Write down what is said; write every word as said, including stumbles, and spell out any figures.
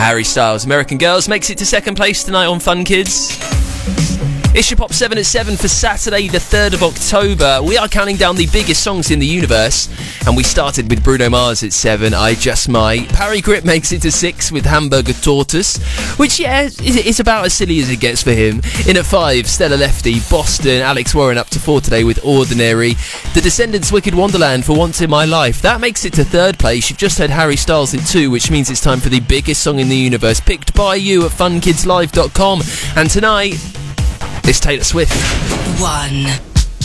Harry Styles, American Girls, makes it to second place tonight on Fun Kids. It's your Pop seven at seven for Saturday the third of October. We are counting down the biggest songs in the universe, and we started with Bruno Mars at seven, I Just Might. Parry Grip makes it to six with Hamburger Tortoise, which, yeah, is, is about as silly as it gets for him. In at five, Stella Lefty, Boston, Alex Warren up to four today with Ordinary. The Descendants' Wicked Wonderland for Once in My Life. That makes it to third place. You've just heard Harry Styles in two, which means it's time for the biggest song in the universe, picked by you at fun kids live dot com. And tonight, it's Taylor Swift. One.